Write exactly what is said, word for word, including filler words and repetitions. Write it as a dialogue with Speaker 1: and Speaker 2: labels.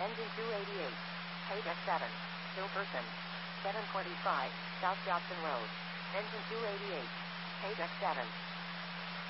Speaker 1: Engine two eighty-eight. Paydeck seven. Hilperson. seven twenty-five, South Jobson Road. Engine two eighty-eight. Paydeck seven.